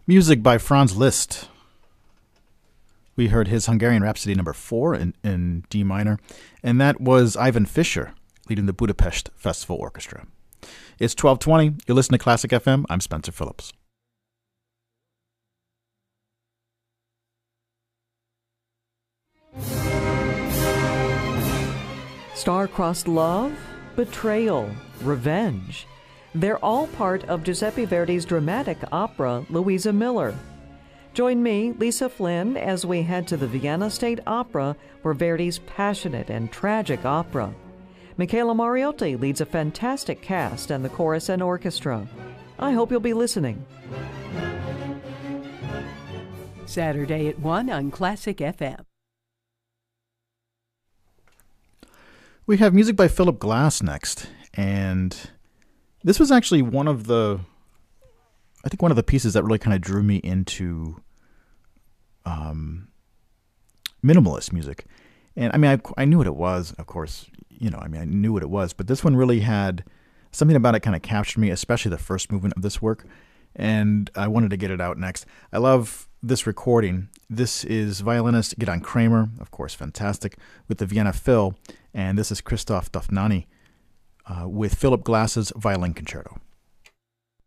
Music by Franz Liszt. We heard his Hungarian Rhapsody number 4 in D minor, and that was Ivan Fischer leading the Budapest Festival Orchestra. It's 12:20. You're listening to Classic FM. I'm Spencer Phillips. Star-crossed love, betrayal, revenge. They're all part of Giuseppe Verdi's dramatic opera, Louisa Miller. Join me, Lisa Flynn, as we head to the Vienna State Opera for Verdi's passionate and tragic opera. Michaela Mariotti leads a fantastic cast and the chorus and orchestra. I hope you'll be listening. Saturday at 1 on Classic FM. We have music by Philip Glass next, and this was actually one of the pieces that really kind of drew me into minimalist music. And I mean, I knew what it was, of course, I knew what it was, but this one really had something about it kind of captured me, especially the first movement of this work, and I wanted to get it out next. I love this recording. This is violinist Gidon Kramer, of course, fantastic, with the Vienna Phil, and this is Christoph Dofnani with Philip Glass's Violin Concerto.